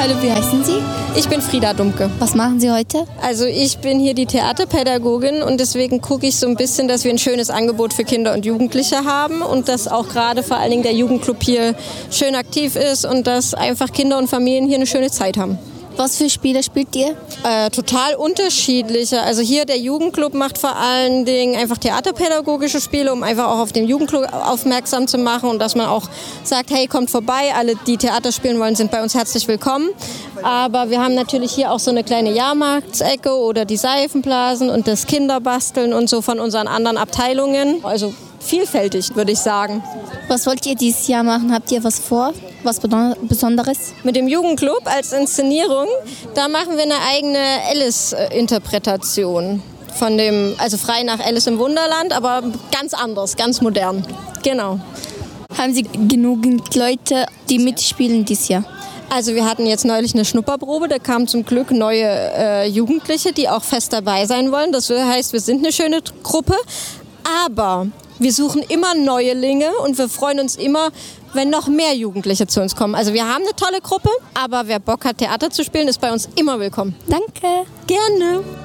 Hallo, wie heißen Sie? Ich bin Frieda Dumke. Was machen Sie heute? Also ich bin hier die Theaterpädagogin und deswegen gucke ich so ein bisschen, dass wir ein schönes Angebot für Kinder und Jugendliche haben und dass auch gerade vor allen Dingen der Jugendclub hier schön aktiv ist und dass einfach Kinder und Familien hier eine schöne Zeit haben. Was für Spiele spielt ihr? Total unterschiedliche. Also hier der Jugendclub macht vor allen Dingen einfach theaterpädagogische Spiele, um einfach auch auf den Jugendclub aufmerksam zu machen und dass man auch sagt, hey, kommt vorbei, alle, die Theater spielen wollen, sind bei uns herzlich willkommen. Aber wir haben natürlich hier auch so eine kleine Jahrmarktsecke oder die Seifenblasen und das Kinderbasteln und so von unseren anderen Abteilungen. Also vielfältig, würde ich sagen. Was wollt ihr dieses Jahr machen? Habt ihr was vor? Was Besonderes? Mit dem Jugendclub als Inszenierung, da machen wir eine eigene Alice-Interpretation. Also frei nach Alice im Wunderland, aber ganz anders, ganz modern. Genau. Haben Sie genügend Leute, die mitspielen dieses Jahr? Also wir hatten jetzt neulich eine Schnupperprobe, da kamen zum Glück neue Jugendliche, die auch fest dabei sein wollen. Das heißt, wir sind eine schöne Gruppe, aber wir suchen immer Neulinge und wir freuen uns immer, wenn noch mehr Jugendliche zu uns kommen. Also wir haben eine tolle Gruppe, aber wer Bock hat, Theater zu spielen, ist bei uns immer willkommen. Danke. Gerne.